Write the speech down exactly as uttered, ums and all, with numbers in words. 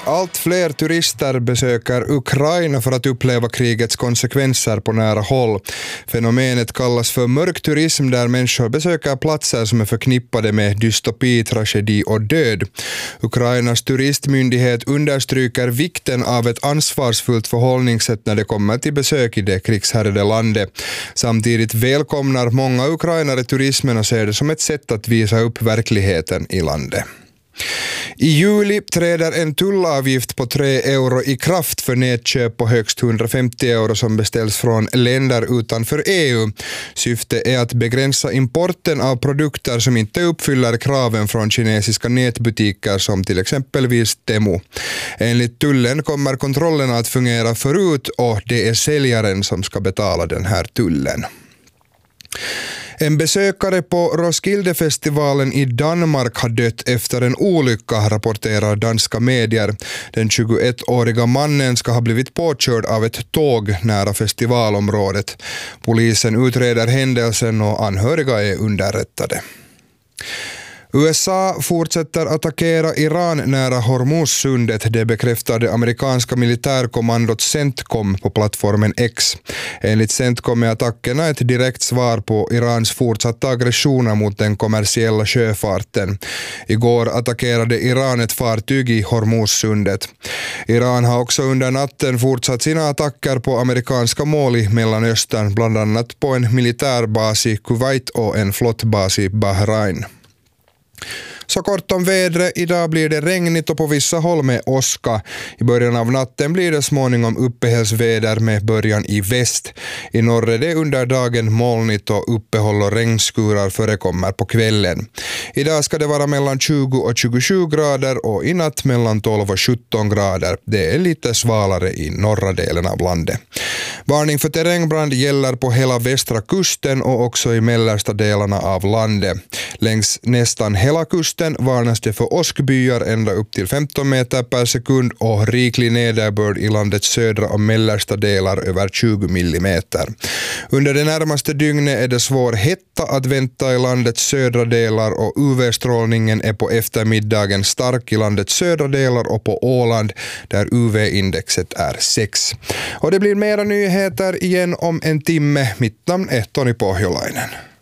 Allt fler turister besöker Ukraina för att uppleva krigets konsekvenser på nära håll. Fenomenet kallas för mörk turism, där människor besöker platser som är förknippade med dystopi, tragedi och död. Ukrainas turistmyndighet understryker vikten av ett ansvarsfullt förhållningssätt när det kommer till besök i det krigshärjade landet. Samtidigt välkomnar många ukrainare turismen och ser det som ett sätt att visa upp verkligheten i landet. I juli träder en tullavgift på tre euro i kraft för nätköp på högst hundrafemtio euro som beställs från länder utanför E U. Syftet är att begränsa importen av produkter som inte uppfyller kraven från kinesiska nätbutiker som till exempelvis Temu. Enligt tullen kommer kontrollerna att fungera förut och det är säljaren som ska betala den här tullen. En besökare på Roskildefestivalen i Danmark har dött efter en olycka, rapporterar danska medier. Den tjugoettåriga mannen ska ha blivit påkörd av ett tåg nära festivalområdet. Polisen utreder händelsen och anhöriga är underrättade. U S A fortsätter attackera Iran nära Hormuzsundet, det bekräftade amerikanska militärkommandot CENTCOM på plattformen X. Enligt CENTCOM är attackerna ett direkt svar på Irans fortsatta aggressioner mot den kommersiella sjöfarten. Igår attackerade Iran ett fartyg i Hormuzsundet. Iran har också under natten fortsatt sina attacker på amerikanska mål i Mellanöstern, bland annat på en militärbas i Kuwait och en flottbas i Bahrain. Så kort om vädret. Idag blir det regnigt och på vissa håll med åska. I början av natten blir det småningom uppehållsväder med början i väst. I norr är det under dagen molnigt och uppehåll och regnskurar förekommer på kvällen. Idag ska det vara mellan tjugo och tjugosju grader och i natt mellan tolv och sjutton grader. Det är lite svalare i norra delen av landet. Varning för terrängbrand gäller på hela västra kusten och också i mellersta delarna av landet. Längs nästan hela kusten varnas det för åskbyar ända upp till femton meter per sekund och riklig nederbörd i landets södra och mellersta delar över tjugo millimeter. Under det närmaste dygnet är det svår hetta att vänta i landets södra delar och U V-strålningen är på eftermiddagen stark i landets södra delar och på Åland där U V-indexet är sex. Och det blir mera nyheter igen om en timme. Mitt namn är Toni Pohjolainen.